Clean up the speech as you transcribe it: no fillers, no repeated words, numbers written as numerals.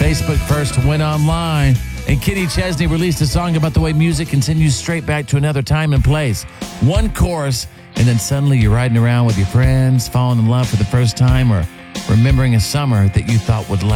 Facebook first went online, and Kenny Chesney released a song about the way music continues straight back to another time and place. One chorus, and then suddenly you're riding around with your friends, falling in love for the first time, or remembering a summer that you thought would last.